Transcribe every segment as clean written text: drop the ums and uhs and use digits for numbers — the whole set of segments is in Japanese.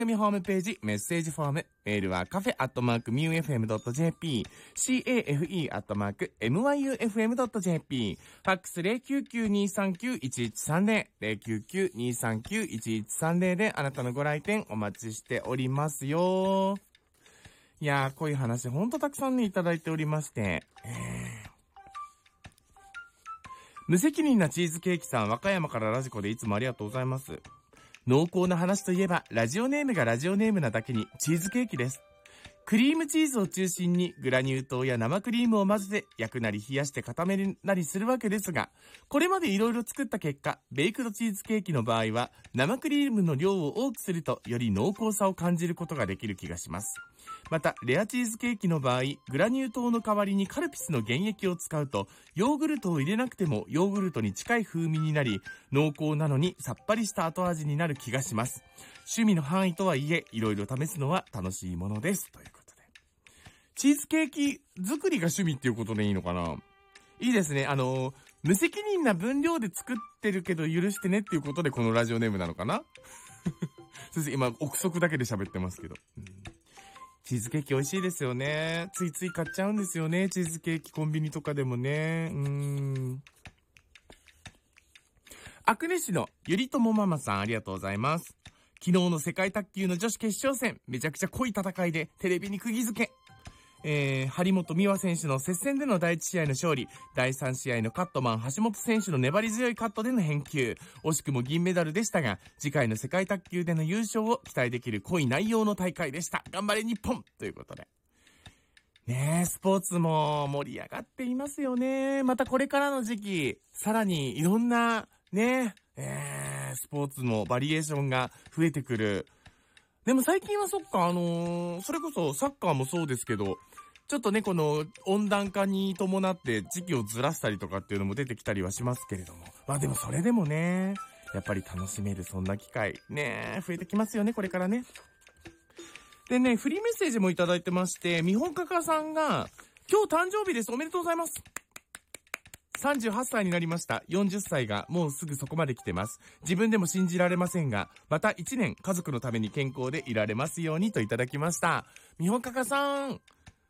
組ホームページ、メッセージフォーム、メールはcafe@myufm.jp、cafe@myufm.jp、ファックス099-239-1130、099-239-1130であなたのご来店お待ちしておりますよ。いやー、こういう話ほんとたくさんね、いただいておりまして、無責任なチーズケーキさん、和歌山からラジコでいつもありがとうございます。濃厚な話といえば、ラジオネームがラジオネームなだけにチーズケーキです。クリームチーズを中心にグラニュー糖や生クリームを混ぜて焼くなり冷やして固めなりするわけですが、これまでいろいろ作った結果、ベイクドチーズケーキの場合は生クリームの量を多くするとより濃厚さを感じることができる気がします。また、レアチーズケーキの場合、グラニュー糖の代わりにカルピスの原液を使うと、ヨーグルトを入れなくてもヨーグルトに近い風味になり、濃厚なのにさっぱりした後味になる気がします。趣味の範囲とはいえ、いろいろ試すのは楽しいものです。ということで。チーズケーキ作りが趣味っていうことでいいのかな？いいですね。無責任な分量で作ってるけど許してねっていうことでこのラジオネームなのかな？先生、今、憶測だけで喋ってますけど。チーズケーキ美味しいですよね。ついつい買っちゃうんですよね。チーズケーキコンビニとかでもね。アクネ市のゆりともママさんありがとうございます。昨日の世界卓球の女子決勝戦、めちゃくちゃ濃い戦いでテレビに釘付け。張本美和選手の接戦での第1試合の勝利、第3試合のカットマン橋本選手の粘り強いカットでの返球、惜しくも銀メダルでしたが、次回の世界卓球での優勝を期待できる濃い内容の大会でした。頑張れ日本ということで。ねえ、スポーツも盛り上がっていますよね。またこれからの時期、さらにいろんな、ね、スポーツのバリエーションが増えてくる。でも最近はそっか、それこそサッカーもそうですけど、ちょっとね、この温暖化に伴って時期をずらしたりとかっていうのも出てきたりはしますけれども。まあでもそれでもね、やっぱり楽しめるそんな機会、ね、増えてきますよね、これからね。でね、フリーメッセージもいただいてまして、みほんかかさんが、今日誕生日です。おめでとうございます。38歳になりました。40歳がもうすぐそこまで来てます。自分でも信じられませんが、また1年家族のために健康でいられますようにといただきました。みほんかかさん。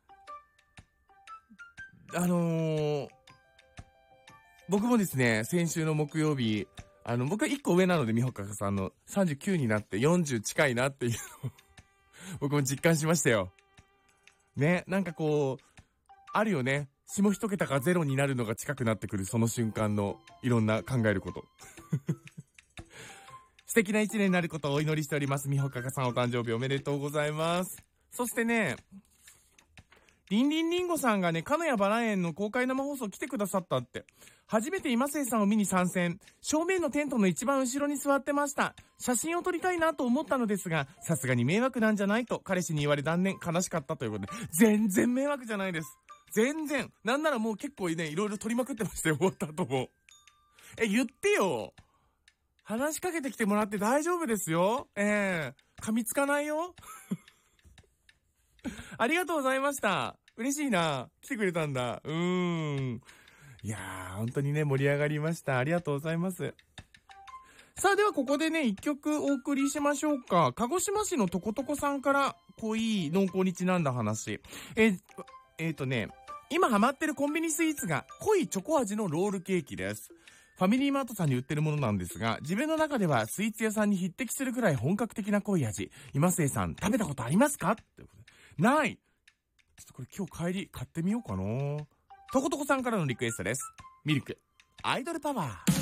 僕もですね、先週の木曜日、僕は1個上なのでみほんかかさんの39になって40近いなっていうのを僕も実感しましたよ。ね、なんかこう、あるよね。下一桁がゼロになるのが近くなってくるその瞬間のいろんな考えること。素敵な一年になることをお祈りしております。みほかかさんお誕生日おめでとうございます。そしてね、りんりんりんごさんがね、かのやバラ園の公開生放送来てくださったって。初めて今末さんを見に参戦。正面のテントの一番後ろに座ってました。写真を撮りたいなと思ったのですが、さすがに迷惑なんじゃないと彼氏に言われ断念。悲しかったということで。全然迷惑じゃないです。全然。なんならもう結構ね、いろいろ撮りまくってましたよ、終わった後も。言ってよ。話しかけてきてもらって大丈夫ですよ。噛みつかないよ。ありがとうございました。嬉しいな。来てくれたんだ。いやー、本当にね、盛り上がりました。ありがとうございます。さあ、ではここでね、一曲お送りしましょうか。鹿児島市のとことこさんから濃い濃厚にちなんだ話。今ハマってるコンビニスイーツが濃いチョコ味のロールケーキです。ファミリーマートさんに売ってるものなんですが、自分の中ではスイーツ屋さんに匹敵するくらい本格的な濃い味。今末さん、食べたことありますかってことで。ない。ちょっとこれ今日帰り買ってみようかな。とことこさんからのリクエストです。ミルク、アイドルパワー。